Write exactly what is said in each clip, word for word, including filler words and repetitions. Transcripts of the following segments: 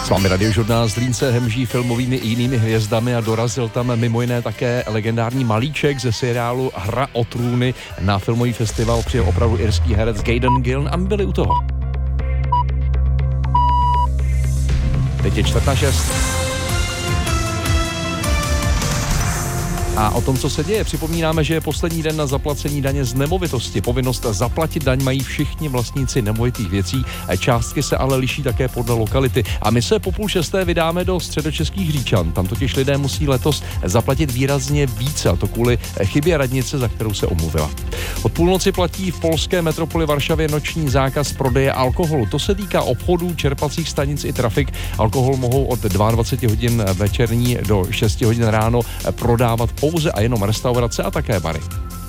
S vámi Radiožurnál Zlín se hemží filmovými i jinými hvězdami a dorazil tam mimo jiné také legendární Malíček ze seriálu Hra o trůny. Na filmový festival přijel opravdu irský herec Gaden Gillen a my byli u toho. Teď je čtvrt na šest. A o tom, co se děje, připomínáme, že je poslední den na zaplacení daně z nemovitosti. Povinnost zaplatit daň mají všichni vlastníci nemovitých věcí, částky se ale liší také podle lokality. A my se po půl šesté vydáme do středočeských Říčan. Tam totiž lidé musí letos zaplatit výrazně více, a to kvůli chybě radnice, za kterou se omluvila. Od půlnoci platí v polské metropoli Varšavě noční zákaz prodeje alkoholu. To se týká obchodů, čerpacích stanic i trafik. Alkohol mohou od dvacet dva hodin večerní do šest hodin ráno prodávat pouze a jenom restaurace a také bary.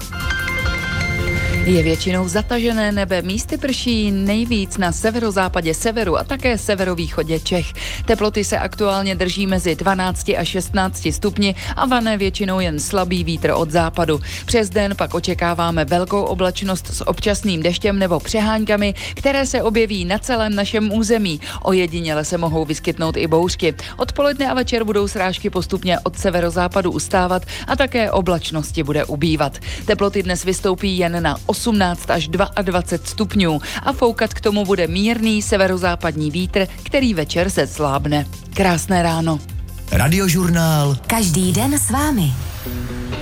Je většinou zatažené nebe, místy prší nejvíc na severozápadě, severu a také severovýchodě Čech. Teploty se aktuálně drží mezi dvanácti a šestnácti stupni a vane většinou jen slabý vítr od západu. Přes den pak očekáváme velkou oblačnost s občasným deštěm nebo přeháňkami, které se objeví na celém našem území. Ojediněle se mohou vyskytnout i bouřky. Odpoledne a večer budou srážky postupně od severozápadu ustávat a také oblačnosti bude ubývat. Teploty dnes vystoupí jen na osmnáct až dvacet dva stupňů a foukat k tomu bude mírný severozápadní vítr, který večer se slábne. Krásné ráno. Radiožurnál. Každý den s vámi.